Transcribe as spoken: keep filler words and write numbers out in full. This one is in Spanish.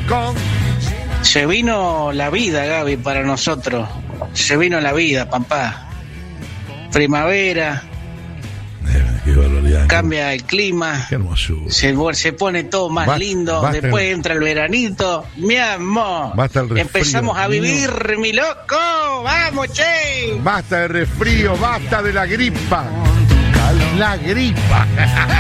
con... Se vino la vida, Gaby, para nosotros. Se vino la vida, papá. Primavera. Eh, qué barbaridad. Cambia el clima. Qué hermosura. Se, se pone todo más Basta, lindo. basta Después el, entra el veranito. Mi amor. Basta el resfrío. Empezamos a vivir, mío. mi loco. Vamos, che. Basta de resfrío, basta de la gripa. La gripa.